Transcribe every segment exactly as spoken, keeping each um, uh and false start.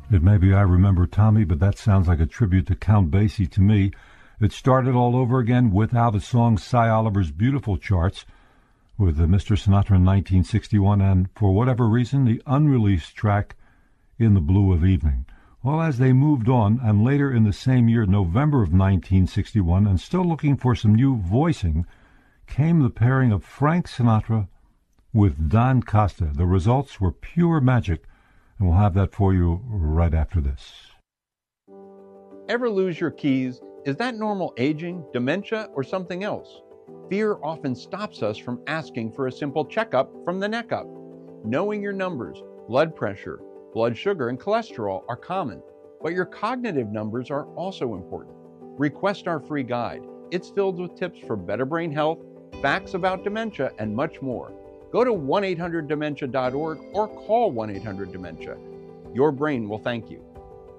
It may be I Remember Tommy, but that sounds like a tribute to Count Basie to me. It started all over again with how the song Cy Oliver's Beautiful charts with uh, Mister Sinatra in nineteen sixty-one, and for whatever reason, the unreleased track In the Blue of Evening. Well, as they moved on, and later in the same year, November of nineteen sixty-one, and still looking for some new voicing, came the pairing of Frank Sinatra with Don Costa. The results were pure magic, and we'll have that for you right after this. Ever lose your keys? Is that normal aging, dementia, or something else? Fear often stops us from asking for a simple checkup from the neck up. Knowing your numbers, blood pressure, blood sugar, and cholesterol are common, but your cognitive numbers are also important. Request our free guide. It's filled with tips for better brain health, facts about dementia, and much more. Go to one eight hundred dementia dot org or call one eight hundred dementia. Your brain will thank you.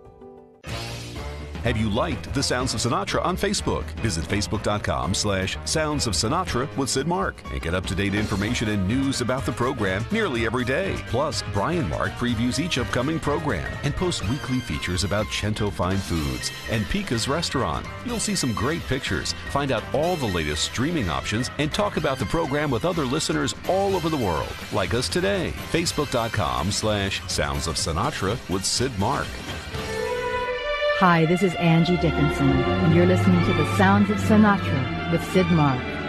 Have you liked The Sounds of Sinatra on Facebook? Visit facebook.com slash Sounds of Sinatra with Sid Mark and get up-to-date information and news about the program nearly every day. Plus, Brian Mark previews each upcoming program and posts weekly features about Cento Fine Foods and Pica's Restaurant. You'll see some great pictures, find out all the latest streaming options, and talk about the program with other listeners all over the world. Like us today. Facebook.com slash Sounds of Sinatra with Sid Mark. Hi, this is Angie Dickinson, and you're listening to The Sounds of Sinatra with Sid Mark.